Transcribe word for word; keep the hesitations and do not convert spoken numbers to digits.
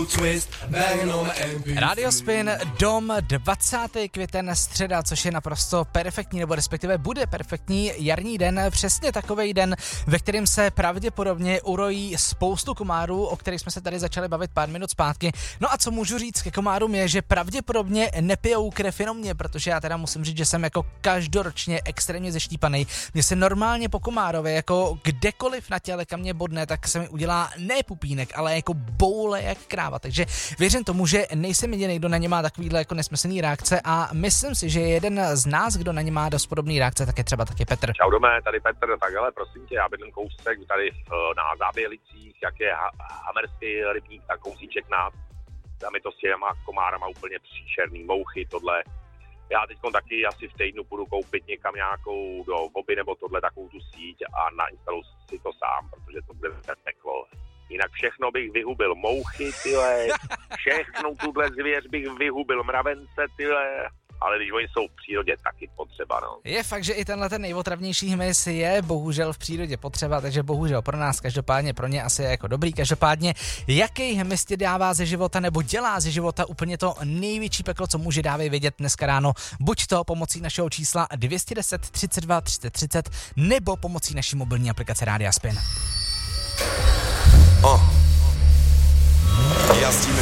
Radio Spin, Dom, dvacátého květen, středa, což je naprosto perfektní, nebo respektive bude perfektní jarní den, přesně takovej den, ve kterém se pravděpodobně urojí spoustu komárů, o kterých jsme se tady začali bavit pár minut zpátky. No a co můžu říct ke komárům je, že pravděpodobně nepijou krev jenom mě, protože já teda musím říct, že jsem jako každoročně extrémně zeštípaný. Mně se normálně po komárově, jako kdekoliv na těle, kam mě bodne, tak se mi udělá ne pupínek, ale jako boule jak kráva. Takže věřím tomu, že nejsem jediný, kdo na ně má takovýhle jako nesmyslný reakce a myslím si, že jeden z nás, kdo na ně má dost podobný reakce, tak je třeba taky Petr. Čau Dome, tady Petr, tak ale prosím tě, já bydlím kousek tady na Zábělicích, jak je Hamerský rybník, tak kousíček nás. Tam je to s těma komárama úplně příšerný, mouchy, tohle. Já teď taky asi v týdnu půjdu koupit někam nějakou do Voby nebo tohle takovou tu síť a nainstaluji si to sám, protože to bude peklo. Jinak všechno bych vyhubil, mouchy, tyhle, všechno tuhle zvěř bych vyhubil, mravence, tyhle, ale když oni jsou v přírodě, taky potřeba, no. Je fakt, že i tenhle ten nejotravnější hmyz je bohužel v přírodě potřeba, takže bohužel pro nás, každopádně pro ně asi je jako dobrý. Každopádně, jaký hmyz ti dává ze života nebo dělá ze života úplně to největší peklo, co může dávej vědět dneska ráno, buď to pomocí našeho čísla dvě stě deset třicet dva třicet třicet nebo pomocí naší mobilní aplikace Rádia Spin. Oh. Jazdíme